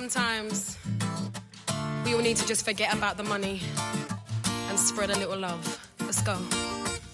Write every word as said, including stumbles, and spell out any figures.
sometimes we all need to just forget about the money and spread a little love. Let's go.